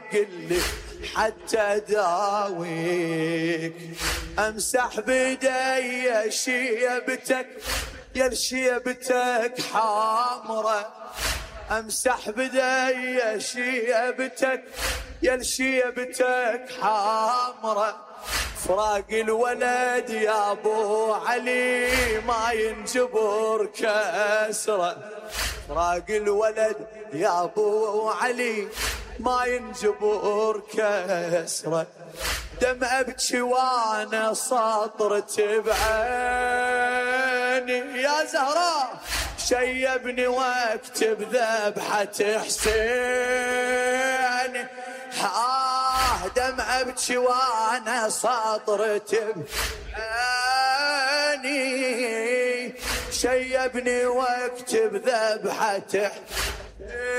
قلي حتى داويك. امسح بدي شيبتك يا شيبتك حامرة، امسح بدي شيبتك يا شيبتك حامرة. فراق الولد يا ابو علي ما ينجبر كسره، فراق الولد يا ابو علي ما ينجبر كسره. دم ابكي وانا ساطرت بعيني يا زهراء شيبني واكتب ذبحة حسين. دم ابكي وانا ساطرت بعيني شيبني واكتب ذبحة